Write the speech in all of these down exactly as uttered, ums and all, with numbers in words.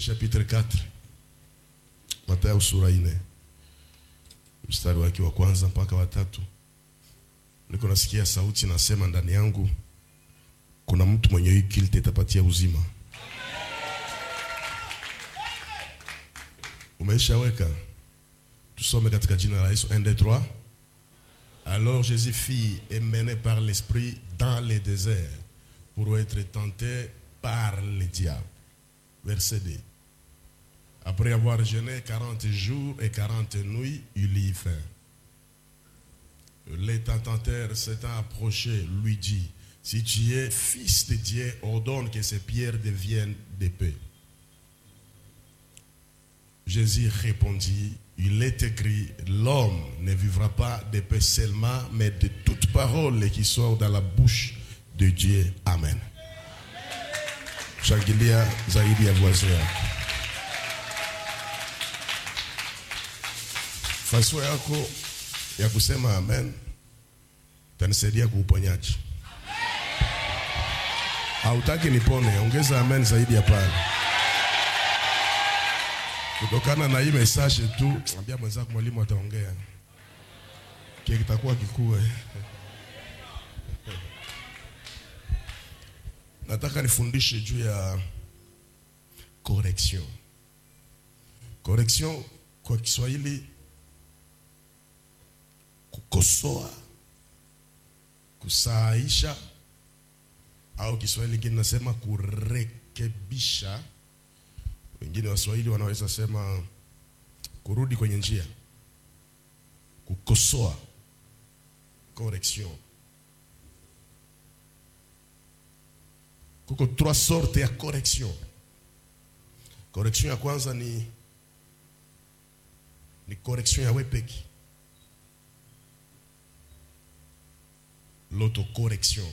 chapitre quatre. Mathayo sura nne. Mstari wake wa kwanza mpaka wa tatu. Niko nasikia sauti nasema ndani yangu, kuna mtu mwenye hii kilte itapatia uzima. Umeshaweka? Tusome katika jina la Yesu. un, deux, trois. Alors Jésus fit et mené par l'esprit dans le désert pour être tenté par le diable. Verset deux. Après avoir jeûné quarante jours et quarante nuits, il y faim. Le tentateur s'étant approché, lui dit, si tu es fils de Dieu, ordonne que ces pierres deviennent des pains. Jésus répondit, il est écrit, l'homme ne vivra pas de pain seulement, mais de toute parole qui sort dans la bouche de Dieu. Amen. Shangilia zaidi ya voisin yako. Faso yako ya kusema amen tanisaidia kuuponyaji. Hautaki nipone, ongeza amen zaidi ya pale. Kutokana na hii message tu, ambia mwenzako mwalimu ataongea. Kile kitakuwa kikue. Nataka nifundishe juu ya correction. Correction kwa Kiswahili kukosoa, kusahisha, au Kiswahili kingine nasema kurekebisha. Wengine Waswahili wanaweza sema kurudi kwenye njia. Kukosoa, correction. Kuko trois sortes ya correction. Correction ya kwanza ni ni correction ya wepeki. L'autocorrection.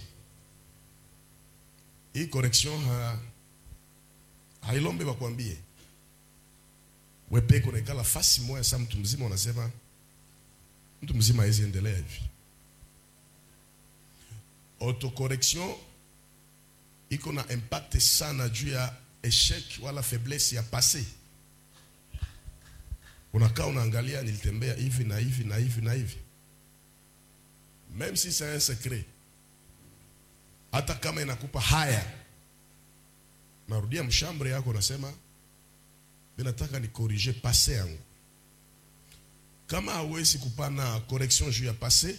Hii correction ha hailombe wakwambie. Wepeki unakala fasi moja sa mtu mzima unasema mtu mzima hawezi endelea hivi. Autocorrection iko na impact sana juu ya échec wala faiblesse ya passé. Unakaa unaangalia nilitembea hivi na hivi na hivi na hivi. Même si c'est un secret. Hata kama inakupa haya. Narudia mshambre yako unasema ninataka ni corriger passé yangu. Kama hauwezi kupana correction juu ya passé,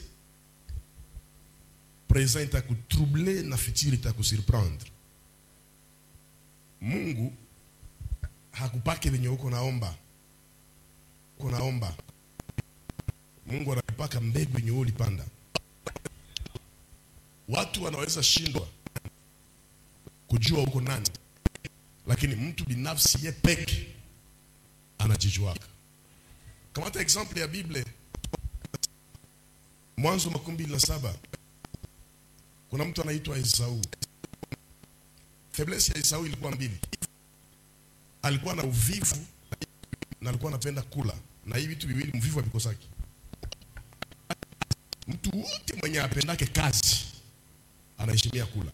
présent itakutroubler na futur itakusurprendre. Mungu hakupake venye uko naomba. Uko naomba. Mungu anapaka mbegu yenye ulipanda. Watu wanaweza shindwa kujua uko nani, lakini mtu binafsi yeye peke anajijua. Kama hata example ya Biblia, Mwanzo makumi mbili na saba, kuna mtu anaitwa Esau. Faiblesse ya Esau ilikuwa mbili. Alikuwa na uvivu na alikuwa anapenda kula. Na hivi vitu viwili mvivu avikosaki. Mtu wote mwenye apendake kazi anaheshimia kula.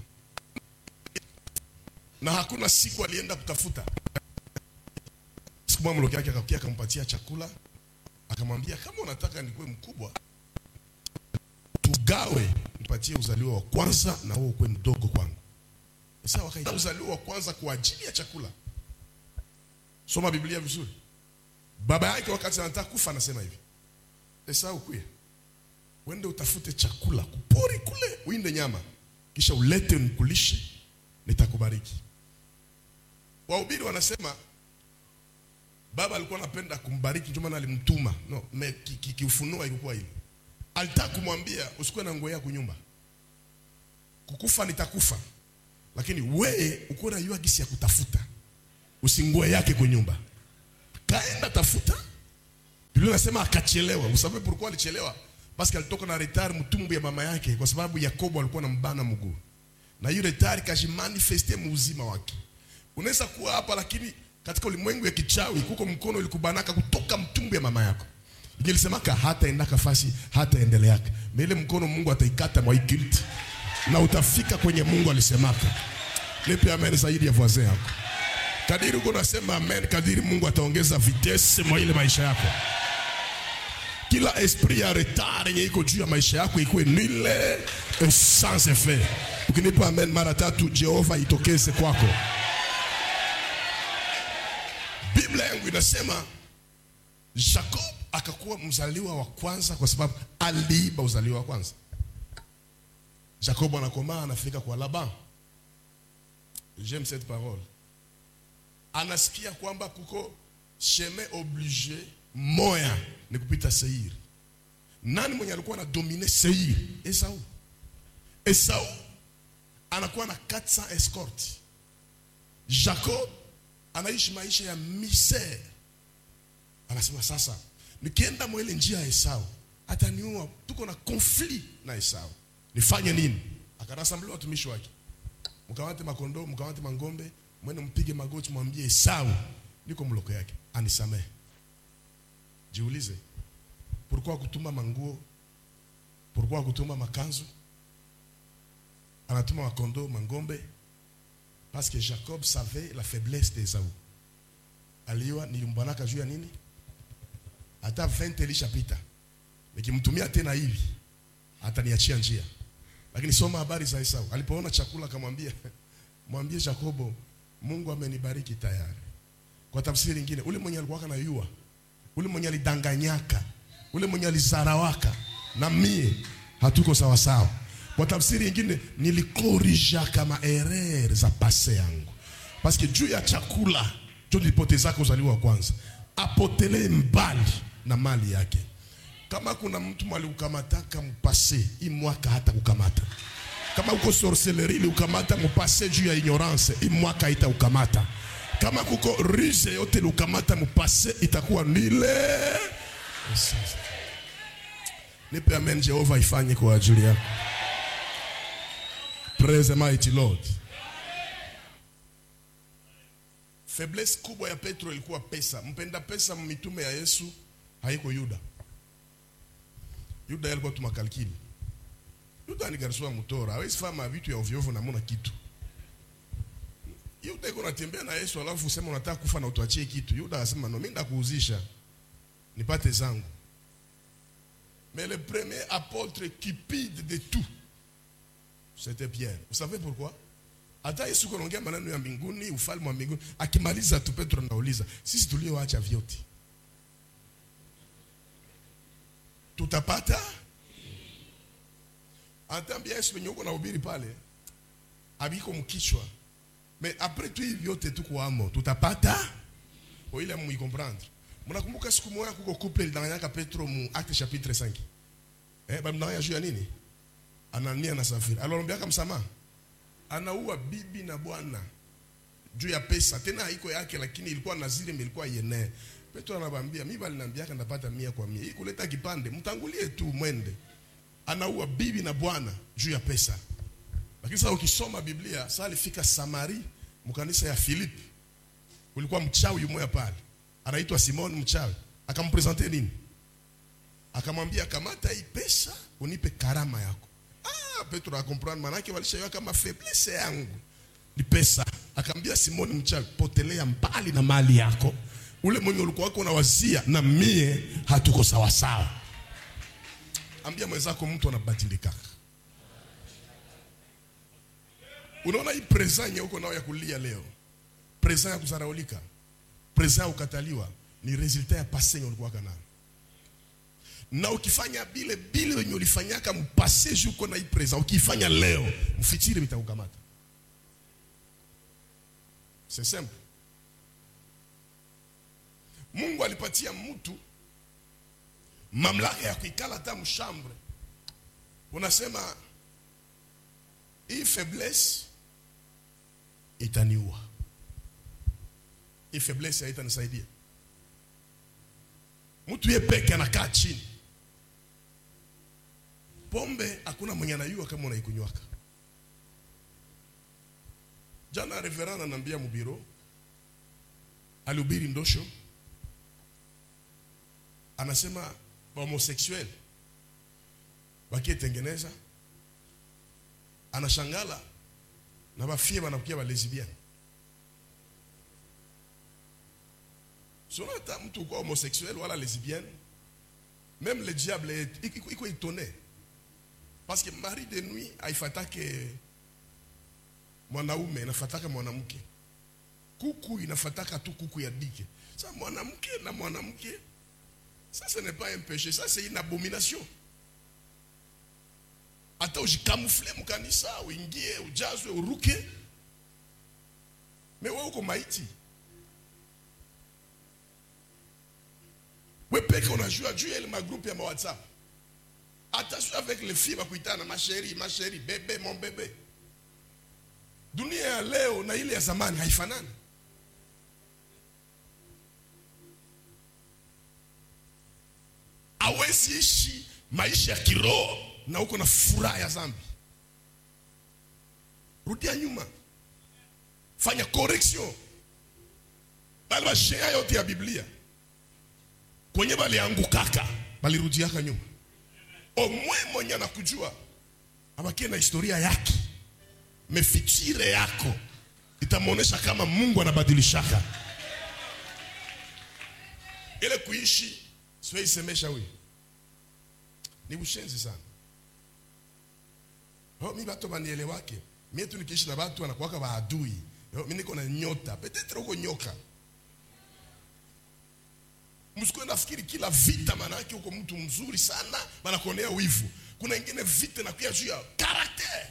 Na hakuna siku alienda kutafuta. Siku moja mloki yake akakuja akampatia chakula, akamwambia kama unataka nikuwe mkubwa, tugawe, nipatie uzaliwa wa kwanza na wewe ukuwe mdogo kwangu. Sasa wakaita uzaliwa wa kwanza kwa ajili ya chakula. Soma Biblia vizuri. Baba yake wakati anataka kufa anasema hivi, Esau kuya, wende utafute chakula kupori kule, uinde nyama, kisha ulete nikulishe, nitakubariki. Wahubiri wanasema baba alikuwa anapenda kumbariki ndio maana alimtuma. No, me kiufunua ilikuwa hili. Alitaka kumwambia usikuwe na ngoya kwa nyumba. Kukufa nitakufa. Lakini wewe uko na yua gisi ya kutafuta. Usingoe yake kwa nyumba. Kaenda tafuta. Biblia inasema akachelewa. Usabe pourquoi alichelewa? Parce alitoka na retard mtumbu ya mama yake kwa sababu Yakobo alikuwa anambana mguu. Na hiyo retard kajimanifeste muuzima wake. Unaweza kuwa hapa lakini katika ulimwengu ya kichawi kuko mkono ulikubanaka kutoka mtumbu ya mama yako. Ingelisemaka hata endaka fasi hata endeleaka. Mbele mkono Mungu ataikata mwa guilt na utafika kwenye Mungu alisemaka. Lepe amen zaidi ya voisin yako. Kadiri uko nasema amen, kadiri Mungu ataongeza vitesse mwa ile maisha yako. Kila esprit ya retard yenye iko juu ya maisha yako ikuwe nile sans effet. Ukinipa amen mara tatu, Jehova itokeze kwako. Biblia yangu inasema Jacob akakuwa mzaliwa wa kwanza kwa sababu aliiba uzaliwa wa kwanza. Jacob anakomaa anafika kwa Laban. J'aime cette parole. Anasikia kwamba kuko chemin obligé moya ni kupita Seir. Nani mwenye alikuwa na domine Seir? Esau. Esau anakuwa na quatre cents escorte. Jacob anaishi maisha ya misere. Anasema sasa nikienda mwele njia ya Esau ataniua, tuko na conflit na Esau. Nifanye nini? Akarasamblia watumishi wake. Mkamate makondoo, mkamate mangombe, mwende mpige magoti mwambie Esau niko mloko yake, anisamehe. Jiulize, pourquoi kutuma manguo? Pourquoi kutuma makanzu? Anatuma makondoo, mangombe parce que Jacob savait la faiblesse d'Esau. Aliwa nilimbanaka juu ya nini? Hata vingt elishapita. Nikimtumia tena hivi ataniachia njia. Lakini soma habari za Esau. Alipoona chakula akamwambia, mwambie Jacobo, Mungu amenibariki tayari. Kwa tafsiri nyingine, ule mwenye alikuwa na yua, ule mwenye alidanganyaka, ule mwenye alizarawaka, na mie hatuko sawa sawa. Kwa tafsiri nyingine, nilikorija kama erreur za pase yangu. Parce que juu ya chakula, ndio nilipoteza uzaliwa wa kwanza. Apotele mbali na mali yake. Kama kuna mtu mwali ukamataka mpase, hii mwaka hata ukamata. Kama uko sorcellerie li ukamata mpase juu ya ignorance, hii mwaka hita ukamata. Kama kuko ruse yote li ukamata mpase, itakuwa nile. Nipe amen, Jehova ifanye kwa ajili yako. Praise the mighty Lord. Faiblesse kubwa ya Petro ilikuwa pesa. Mpenda pesa mitume ya Yesu haiko Yuda. Yuda alikuwa tumakalkili. Yuda ni garso mtora, hawezi fama vitu ya ovyo ovyo na mona kitu. Yuda yuko natembea na Yesu alafu usema unataka kufa na utuachie kitu. Yuda anasema no, mimi ndakuuzisha nipate zangu. Mais le premier apôtre cupide de tout, c'était Pierre. Vous savez pourquoi? Hata Yesu kuongea maneno ya mbinguni, ufalme wa mbinguni, akimaliza tu Petro anauliza, sisi tulioacha vyote tutapata? Atambia Yesu wenye uko na ubiri pale abiko mkichwa. Mais après tout vyote tuko amo, tutapata? O ile mu comprendre. Mnakumbuka siku moja kuko couple lidanganyaka Petro mu Acte chapitre cinq. Eh, ba mnaya juu ya nini? Anania na Safira. Alombiaka msamaha. Anaua bibi na bwana juu ya pesa. Tena haiko yake lakini ilikuwa naziri, ilikuwa yene. Petro anabambia, mimi bali naambiaka ndapata mia kwa mia. Hii kuleta kipande, mtangulie tu mwende. Anaua bibi na bwana juu ya pesa. Lakini sasa ukisoma Biblia, sasa alifika Samari, mkanisa ya Filipi. Kulikuwa mchawi mmoja pale. Anaitwa Simon mchawi. Akampresenter nini? Akamwambia kamata hii pesa, unipe karama yako. Ah, Petro akomprendre manake walishaiwa kama faiblesse yangu ni pesa. Akamwambia Simon mchawi, potelea mbali na mali yako. Ule mwenye ulikuwa wako unawazia na mie hatuko sawa sawa. Ambia mwenzako mtu anabadilika. Unaona hii presanya uko nao ya kulia leo, presanya kuzaraulika, presanya ukataliwa, ni resulta ya passé ulikuwa kana. Na ukifanya bile bile wenye ulifanyaka mpase juko na hii presanya, ukifanya leo mfitiri mitakukamata. C'est simple. Mungu alipatia mtu mamlaka ya kuikala hata mshambre. Unasema hii faiblesse itaniua, hii faiblesse haitanisaidia. Mtu yeye peke anakaa chini. Pombe hakuna mwenye anayua kama unaikunywaka. Jana reverend ananiambia mubiro, alihubiri ndosho. Anasema homosexuel wakitengeneza, anashangala na bafie wanakuwa ba lesbian. Selon ta mtu kwa homosexuel wala lesbienne, même le diable est iko étonné. Parce que mari de nuit haifatake mwanaume, inafataka mwanamke. Kuku inafataka tu kuku ya dike. Ça mwanamke na mwanamke, ça ce n'est pas un péché, ça c'est une abomination. Ata ujikamufle mkanisa, uingie, ujazwe, uruke. Mais wewe uko maiti. Wewe peke unajua juu ile magroupe ya WhatsApp. Attention avec les filles bakuitana ma chérie, ma chérie, bébé, mon bébé. Dunia ya leo na ile ya zamani haifanani. Hawezi ishi maisha ya kiroho na uko na furaha ya dhambi. Rudia nyuma. Fanya correction. Bali bashia yote ya Biblia. Kwenye bali angukaka, bali rudiaka nyuma. Omwe mwenye anakujua abakie na historia yake. Mefikire yako itamuonesha kama Mungu anabadilishaka. Ile kuishi siwe isemesha huyu. Ni ushenzi sana. Oh, mimi watu wanielewake. Mimi tu nikiishi na watu wanakuwaka waadui. Mimi niko na nyota, peut-être uko nyoka. Msikuwe nafikiri kila vita maana yake uko mtu mzuri sana, wanakuonea wivu. Kuna ingine vita na kuya juu ya karakter.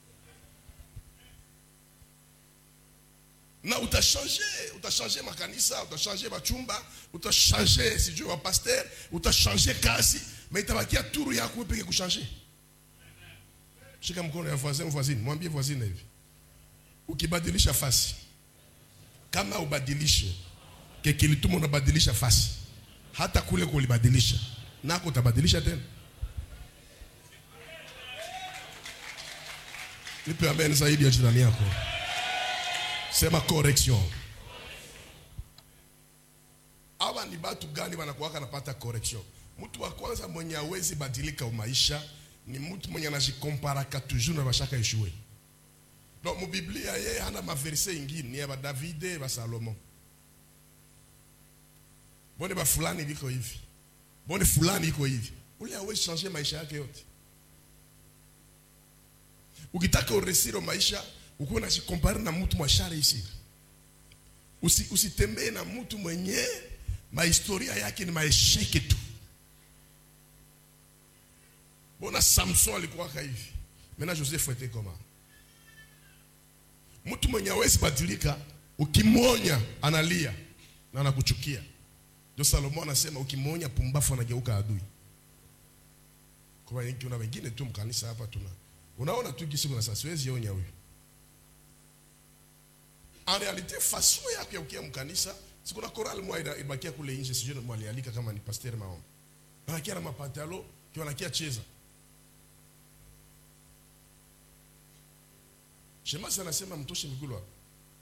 Na utachanger, utachanger makanisa, utachanger machumba, utachanger sijui wa pasteur, utachanger kazi, mais itabakia turu yako wewe peke kuchanger. Shika mkono ya voisin voisine, mwambie voisine hivi. Ukibadilisha fasi, kama ubadilishe, kekilituma unabadilisha fasi. Hata kule kulibadilisha, nako utabadilisha tena. Nipe amen zaidi ya jirani yako. Sema correction. Hawa ni watu gani wanakuwaka napata correction? Mtu wa kwanza mwenye hawezi badilika umaisha ni mtu mwenye anajikomparaka toujours na bashaka échouer. Donc mu Biblia yeye hana maverse ingine ya ba David ba Salomon. Bone ba fulani biko hivi. Bone fulani iko hivi. Ule hawezi changer maisha yake yote. Ukitaka uresiro maisha, uko na jikompare na mtu mwashare isi. Usi usitembee na mtu mwenye mahistoria yake ni maesheke tu. Bona Samson alikuwa hivi. Mena Joseph était comment? Mtu mwenye hawezi badilika, ukimwonya analia na anakuchukia. Ndio Salomon anasema ukimwonya pumbafu anageuka adui. Kwa hiyo kuna wengine tu mkanisa hapa tuna. Unaona tu kisi kuna sasa siwezi onya huyu. En réalité façon yake ya ukia mkanisa, siku na chorale moja ibakia kule nje sijui mwali alika kama ni pasteur maombi. Anakia na mapatalo, kiwa anakia cheza. Shemasi anasema mtoshe migulu hapo.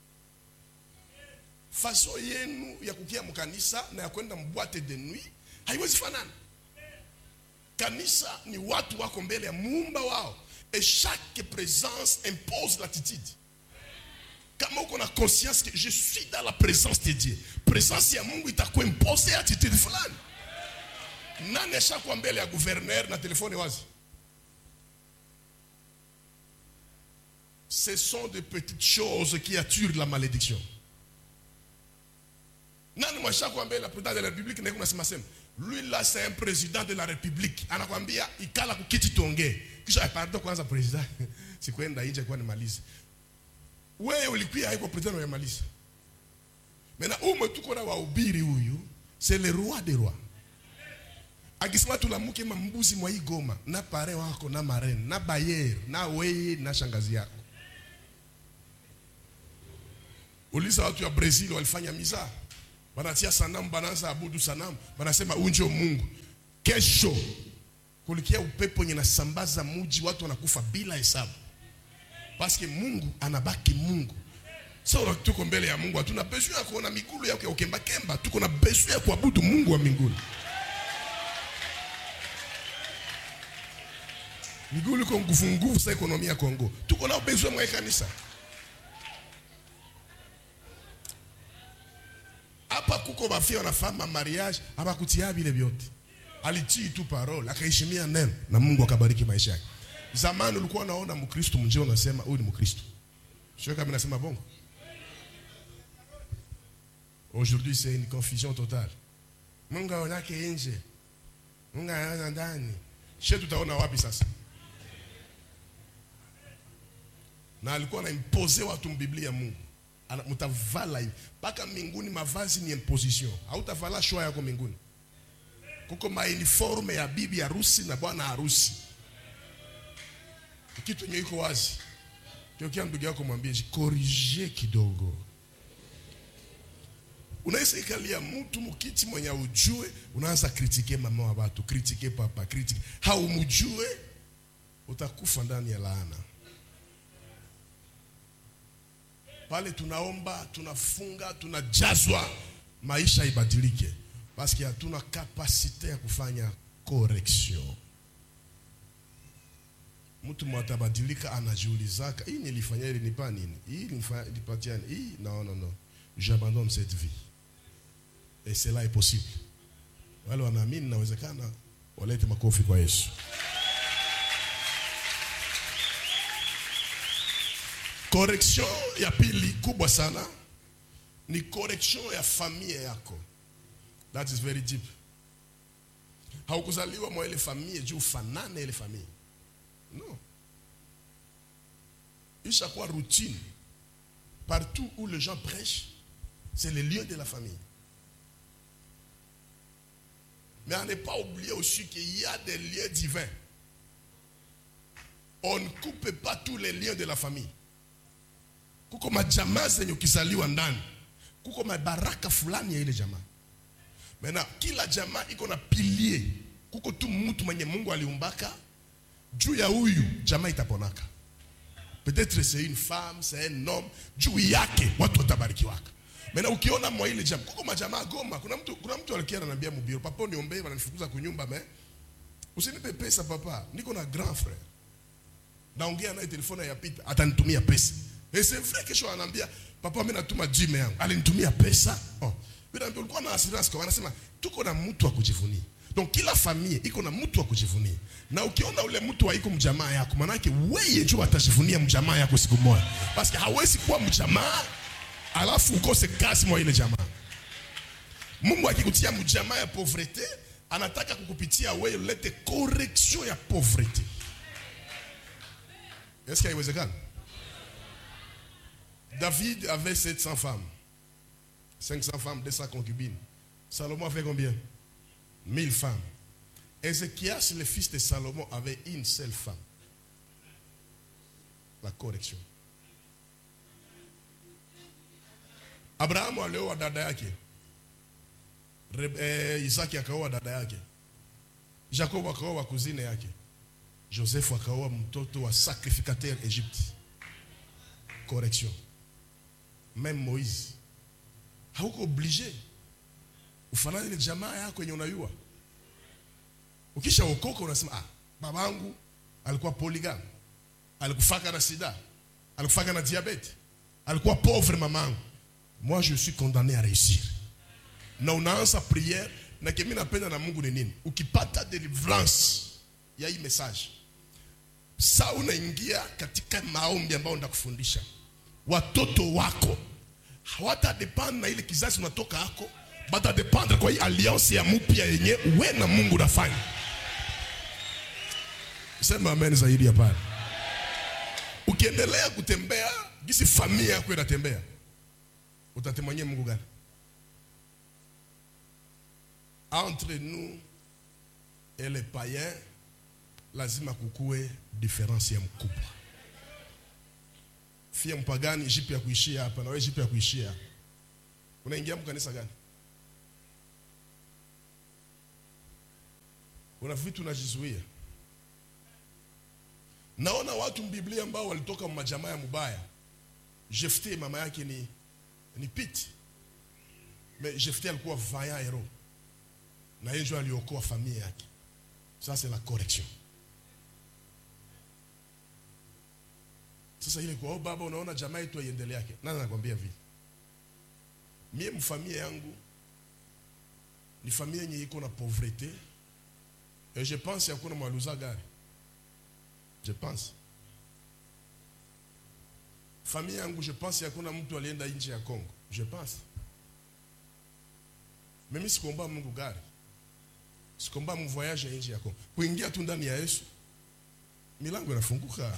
Faso yenu ya kukia mkanisa na ya kwenda mbwate de nuit haiwezi fanana. Kanisa ni watu wako mbele ya muumba wao. Et chaque présence impose l'attitude. Kama uko na conscience que je suis dans la présence de Dieu, présence ya Mungu itakuwa impose attitude fulani. Nani ashakuwa mbele ya gouverneur na telefone wazi? Ce sont des petites choses qui attirent la malédiction. Nani mwashakuwa mbele ya président de la République na kuna sema sema, lui là c'est un président de la République. Anakuambia ikala kukiti tuongee. Kisha pardon kwanza president. Sikwenda nje kwa nimalize. Wewe ulikuwa haiko president wa maliza. Mena ume tuko na wahubiri huyu, c'est le roi des rois. Akisema tulamuke mambuzi mwa hii Goma, na pare wako na marene, na bayer, na wewe na shangazi yako. Uliza watu ya Brazil walifanya miza. Banatia sanamu bananza abudu sanamu, banasema unjo Mungu. Kesho kulikia upepo nye nasambaza muji watu wanakufa bila hesabu. Paske Mungu anabaki Mungu. Sasa tuko mbele ya Mungu, hatuna besoin ya kuona migulu yake ukemba kemba, tuko na besoin ya kuabudu Mungu wa mbinguni. Migulu kwa nguvu nguvu sa ekonomia ya Kongo. Tuko na besoin mwa kanisa. hapa kuko bafia wanafanya mariage abakutia vile vyote. Alitii tu parole, akaheshimia neno na Mungu akabariki maisha yake. Zamani ulikuwa unaona Mkristo mjeo unasema huyu ni Mkristo. Sio kama nasema bongo. Aujourd'hui c'est une confusion totale. Mungu aonake nje. Mungu anaanza ndani. Sisi tutaona wapi sasa? Na alikuwa anaimpose watu mbiblia ya Mungu. Mtavala hivi. Paka mbinguni mavazi ni imposition. Hautavala shoa yako mbinguni. Kuko ma uniforme ya bibi harusi na bwana harusi. Kitu yenye iko wazi. Tokea ndugu yako mwambie corriger kidogo. Unaisa ikalia mtu mukiti mwenye ujue, unaanza kritike mama wa watu, kritike papa, kritike. Haumjue, utakufa ndani ya laana. Pale tunaomba, tunafunga, tunajazwa, maisha ibadilike. Paske hatuna kapasite ya kufanya correction. Mtu mwatabadilika anajiulizaka, hii nilifanya ili nipa nini? Hii nilipatia nini? Hii, non, non, non. J'abandonne cette vie. Et cela est possible. Wale wanaamini inawezekana, walete makofi kwa Yesu. Correction ya pili kubwa sana ni correction ya familia yako. That is very deep. Haukuzaliwa mwa ile familia juu fanane ile familia. No. Isha kwa routine. Partout où les gens prêchent, c'est le lieu de la famille. Mais on n'est pas oublié aussi qu'il y a des liens divins. On ne coupe pas tous les liens de la famille. Kuko majamaa zenye ukizaliwa ndani, kuko mabaraka fulani ya ile jamaa. Mena kila jamaa iko na pilier. Kuko tu mtu mwenye Mungu aliumbaka, juu ya huyu jamaa itaponaka. Peut-être c'est une femme, c'est un homme, juu yake watu watabarikiwaka. Mena ukiona mwa ile jamaa, kuko majamaa Goma, kuna mtu kuna mtu alikia ananiambia mubiro, papa niombe wananifukuza kunyumba me. Usinipe pesa papa, niko na grand frère. Naongea naye telefoni ya pita, atanitumia pesa. Et c'est vrai que je anambia papa mimi natuma jime yangu, alinitumia pesa. Oh. Bila ndio ulikuwa na assurance kwa wanasema tuko na mtu wa kujivunia. Donc kila familia iko na mtu wa kujivunia. Na ukiona ule mtu wa iko mjamaa yako, maana yake wewe njoo atajivunia mjamaa yako siku moja. Parce que hawezi kuwa mjamaa alafu ukose kazi mwa ile jamaa. Mungu akikutia mjamaa ya pauvreté, anataka kukupitia wewe ulete correction ya pauvreté. Est-ce que haiwezekana? David avait sept cents femmes. cinq cents femmes, deux cents concubines. Salomon avait combien? mille femmes. Ézéchias, le fils de Salomon, avait une seule femme. La correction. Abraham alioa dada yake. Isaki akaoa dada yake. Jacob akaoa kuzine yake. Joseph akaoa mtoto wa sacrificateur Égypte. Correction. Même Moïse. Hauko obligé ufanane ile jamaa yako yenye unayua. Ukisha okoka unasema ah, babangu alikuwa polygam, alikufaka na sida, alikufaka na diabete, alikuwa pauvre mamangu. Moi je suis condamné à réussir. Na unaanza prière na kimi napenda na Mungu ni nini? Ukipata deliverance ya hii message, saa unaingia katika maombi ambayo ndakufundisha. Watoto wako hawata depend na ile kizazi unatoka hako, bata dependre kwa hii alliance ya mpya yenye wewe na Mungu unafanya. Sema amen zaidi ya pale. Ukiendelea kutembea gisi familia yako inatembea, utatemanyia Mungu gani? Entre nous et les païens, lazima kukue différence ya mkubwa. Fia mpagani jipi ya kuishia hapa na wewe jipi ya kuishia. Unaingia mkanisa gani? Una vitu unajizuia. Naona watu mbiblia ambao walitoka majamaa ya mubaya. Jefte mama yake ni ni Pit. Mais Jefte alikuwa vaillant héros. Na yeye aliokoa familia yake. Ça c'est la correction. Sasa ile kwa baba unaona jamaa yetu iendelee yake. Nani anakuambia vile? Mimi mfamilia yangu ni famille yenye iko na pauvreté. Et je pense ya kuna mwaluza gari. Je pense. Famille yangu, je pense ya kuna mtu alienda nje ya Kongo. Je pense. Mimi sikomba Mungu gari. Sikomba mu voyage nje ya Kongo. Kuingia tu ndani ya Yesu, milango inafunguka.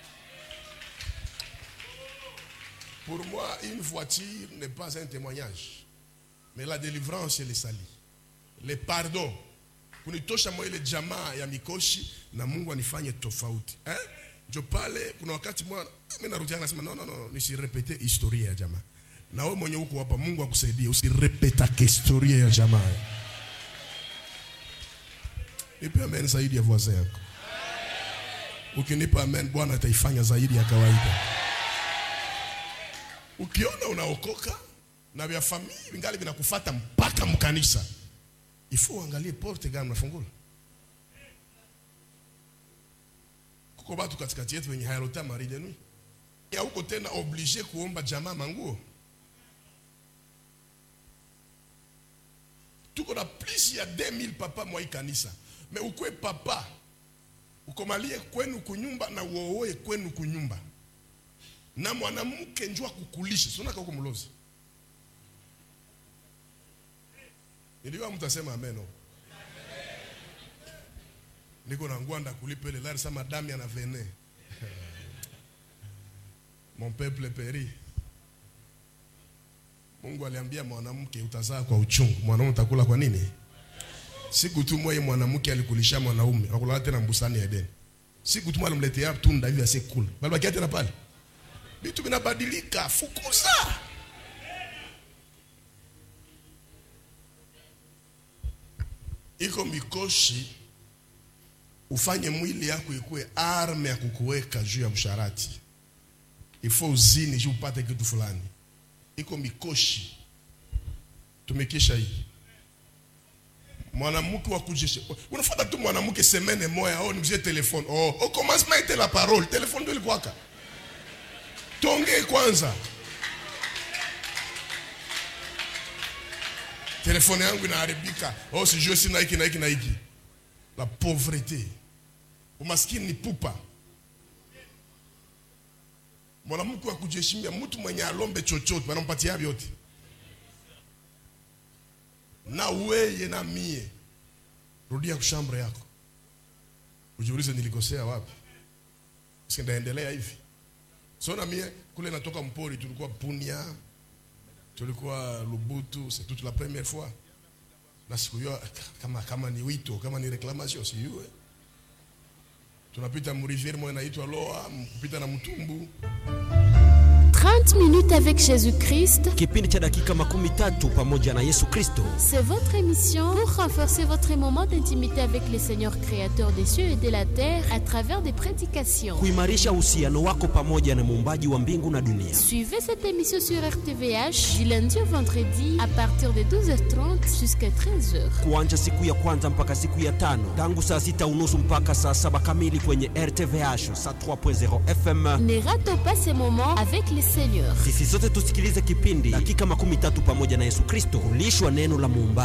Pour moi, une voiture n'est pas un témoignage. Mais la délivrance et le salut. Le pardon. Kunitosha mwa ile jamaa ya mikoshi na Mungu anifanye tofauti. Eh? Jo pale kuna wakati mwa mimi narudia nasema no no no nisirepete historia ya jamaa. Na wewe mwenye uko hapa Mungu akusaidie usirepeta historia ya jamaa. Nipe amen zaidi ya voisin yako. Ukinipa amen Bwana ataifanya zaidi ya kawaida. Ukiona unaokoka na vya familia vingali vinakufuata mpaka mkanisa, ifo uangalie porte gani unafungula. Kuko watu katikati yetu wenye hayalota mari de nuit. Ya huko tena obligé kuomba jamaa manguo. Tuko na plus ya deux mille papa mwa kanisa. Mais ukwe papa ukomalie kwenu kunyumba na uoe kwenu kunyumba. Na mwanamke njua kukulisha. Sona kako mlozi. Niliwa mtasema amen. Niko na ngwanda kulipele la sa madame yana vene. Mon peuple périt. Mungu aliambia mwanamke utazaa kwa uchungu. Mwanaume utakula kwa nini? Siku tu moja mwanamke alikulisha mwanaume, akula tena mbusani ya Edeni. Siku tu mwana mletea tunda hivi asekula. Bali bakia tena pale. Vitu vinabadilika, fukuza. Iko mikoshi ufanye mwili yako ikue arme ya kukuweka juu ya msharati. Ifo uzini juu upate kitu fulani. Iko mikoshi. Tumekisha hii. Mwanamke wa kujesha. Unafuata tu mwanamke semene moya au nimzie telefone. Oh, au commencement était la parole. Telefone ndio ilikuwa ka. Tonge kwanza. Telefone yangu inaharibika. Oh, si je sina hiki na hiki na hiki. La pauvreté. Umaskini ni pupa. Mwanamke wa kujeshimia mtu mwenye alombe chochote wanampatia vyote. Na wewe na mie rudia kushambre yako. Ujiulize nilikosea wapi? Siendaendelea hivi. So na mie kule natoka mpori tulikuwa Punia, tulikuwa Lubutu, c'est toute la première fois. Na siku hiyo kama kama ni wito, kama ni reclamation si yue. Tunapita mrivière moja inaitwa Loa, mpita na Mtumbu. trente minutes avec Jésus-Christ. Kipindi cha dakika makumi tatu pamoja na Yesu Kristo. C'est votre émission pour renforcer votre moment d'intimité avec le Seigneur créateur des cieux et de la terre à travers des prédications. Kuimarisha uhusiano wako pamoja na muumbaji wa mbingu na dunia. Suivez cette émission sur R T V H du lundi au vendredi à partir de douze heures trente jusqu'à treize heures. Kuanza siku ya kwanza mpaka siku ya tano. Tangu saa sita unusu mpaka saa saba kamili kwenye R T V H cent trois point zéro F M. Ne ratez pas ces moments avec le Seigneur. Sisi sote tusikilize kipindi dakika makumi tatu pamoja na Yesu Kristo, kulishwa neno la muumbaji.